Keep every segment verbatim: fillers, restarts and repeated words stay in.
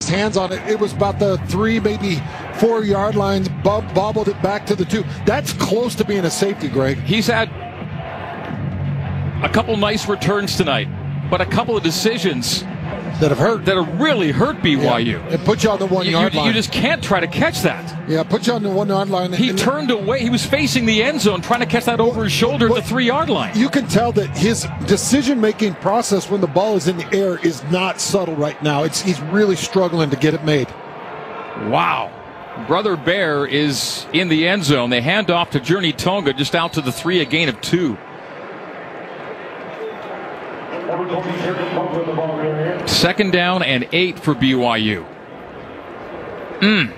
his hands on it. It was about the three, maybe four yard lines, bob, bobbled it back to the two. That's close to being a safety, Greg. He's had a couple nice returns tonight, but a couple of decisions that have hurt, that have really hurt B Y U. Yeah. It put you on the one you, yard you, line. You just can't try to catch that. Yeah, put you on the one yard line. He and turned away. He was facing the end zone, trying to catch that over his shoulder well, at the three yard line. You can tell that his decision-making process when the ball is in the air is not subtle right now. It's he's really struggling to get it made. Wow. Brother Bear is in the end zone. They hand off to Journey Tonga just out to the three, a gain of two. Second down and eight for B Y U. Mm.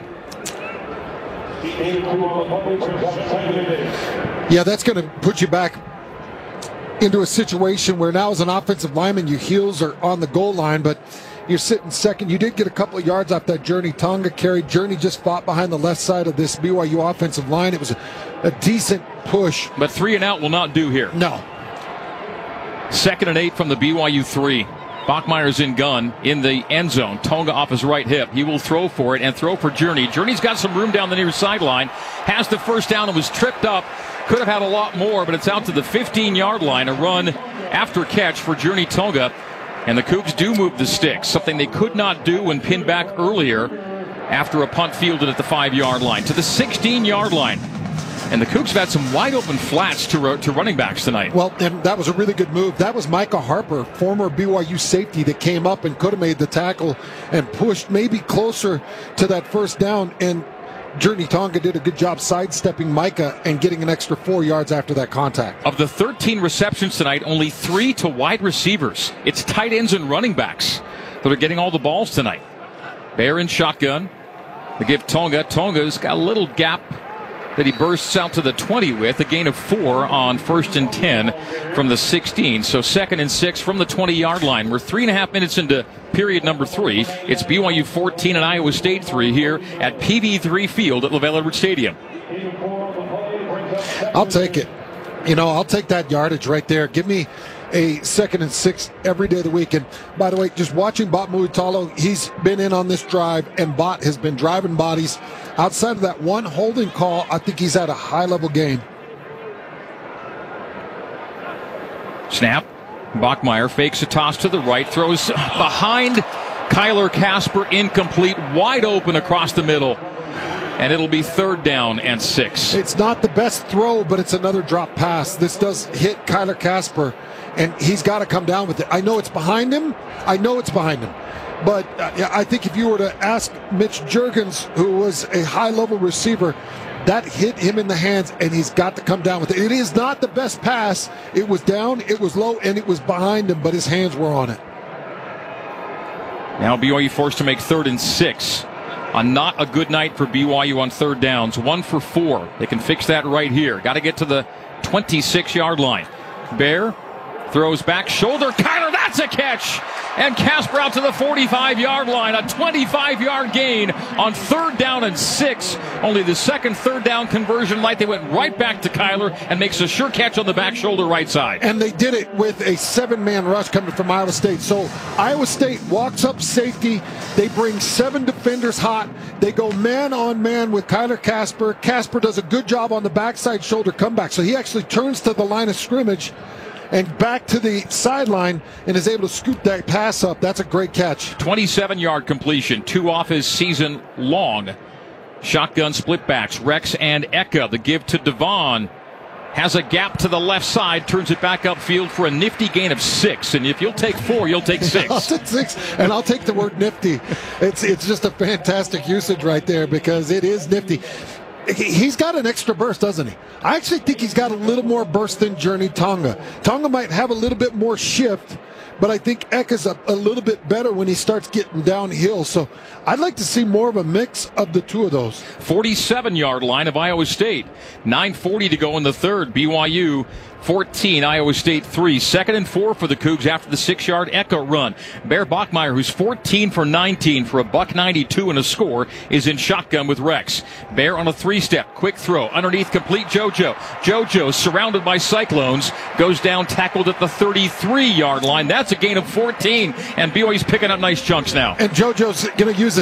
Yeah, that's going to put you back into a situation where now as an offensive lineman, your heels are on the goal line, but you're sitting second. You did get a couple of yards off that Journey Tonga carry. Journey just fought behind the left side of this B Y U offensive line. It was a, a decent push. But three and out will not do here. No. Second and eight from the B Y U three. Bachmeier's in gun in the end zone. Tonga off his right hip. He will throw for it and throw for Journey. Journey's got some room down the near sideline. Has the first down and was tripped up. Could have had a lot more, but it's out to the fifteen yard line. A run after catch for Journey Tonga. And the Cougs do move the sticks, something they could not do when pinned back earlier after a punt fielded at the five yard line. To the sixteen yard line. And the Cougs have had some wide open flats to, to running backs tonight. Well, and that was a really good move. That was Micah Harper, former B Y U safety, that came up and could have made the tackle and pushed maybe closer to that first down. And Journey Tonga did a good job sidestepping Micah and getting an extra four yards after that contact. Of the thirteen receptions tonight, only three to wide receivers. It's tight ends and running backs that are getting all the balls tonight. Bear in shotgun. They give Tonga. Tonga's got a little gap that he bursts out to the twenty with, a gain of four on first and ten from the sixteen. So second and six from the twenty yard line. We're three and a half minutes into period number three. It's B Y U fourteen and Iowa State three here at P V three Field at LaVell Edwards Stadium. I'll take it. You know, I'll take that yardage right there. Give me a second and six every day of the week. And by the way, just watching Bot Muitalo, he's been in on this drive, and Bot has been driving bodies. Outside of that one holding call, I think he's had a high-level game. Snap. Bachmeier fakes a toss to the right, throws behind Kyler Casper, incomplete, wide open across the middle. And it'll be third down and six. It's not the best throw, but it's another drop pass. This does hit Kyler Casper, and he's got to come down with it. I know it's behind him. I know it's behind him. But uh, I think if you were to ask Mitch Juergens, who was a high-level receiver, that hit him in the hands, and he's got to come down with it. It is not the best pass. It was down, it was low, and it was behind him, but his hands were on it. Now B Y U forced to make third and six. A not a good night for B Y U on third downs. One for four. They can fix that right here. Got to get to the twenty-six yard line. Bear throws back, shoulder, Kyler, that's a catch! And Casper out to the forty-five yard line. A twenty-five yard gain on third down and six. Only the second third down conversion light. They went right back to Kyler and makes a sure catch on the back shoulder right side. And they did it with a seven-man rush coming from Iowa State. So Iowa State walks up safety. They bring seven defenders hot. They go man-on-man with Kyler Casper. Casper does a good job on the backside shoulder comeback. So he actually turns to the line of scrimmage and back to the sideline and is able to scoop that pass up. That's a great catch. twenty-seven yard completion, two off his season long. Shotgun split backs, Rex and Eka. The give to Devon. Has a gap to the left side, turns it back upfield for a nifty gain of six. And if you'll take four, you'll take six. I'll take six, and I'll take the word nifty. It's, it's just a fantastic usage right there because it is nifty. He's got an extra burst, doesn't he? I actually think he's got a little more burst than Journey Tonga. Tonga might have a little bit more shift, but I think Eka's a, a little bit better when he starts getting downhill. So I'd like to see more of a mix of the two of those. forty-seven yard line of Iowa State. nine forty to go in the third. B Y U fourteen, Iowa State three. Second and four for the Cougs after the six-yard Eka run. Bear Bachmeier, who's fourteen for nineteen for a buck ninety-two and a score, is in shotgun with Rex. Bear on a three-step, quick throw, underneath complete JoJo. JoJo surrounded by Cyclones, goes down, tackled at the thirty-three yard line. That's a gain of fourteen, and B Y U's picking up nice chunks now. And JoJo's going to use a